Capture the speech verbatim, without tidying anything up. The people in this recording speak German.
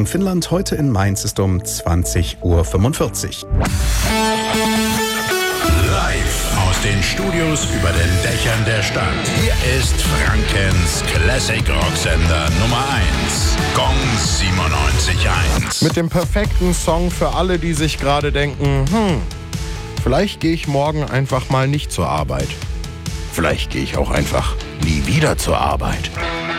gegen Finnland. Heute in Mainz ist um zwanzig Uhr fünfundvierzig. Live aus den Studios über den Dächern der Stadt. Hier ist Frankens Classic Rocksender Nummer eins. Gong siebenundneunzig Komma eins. Mit dem perfekten Song für alle, die sich gerade denken, hm, vielleicht gehe ich morgen einfach mal nicht zur Arbeit. Vielleicht gehe ich auch einfach nie wieder zur Arbeit.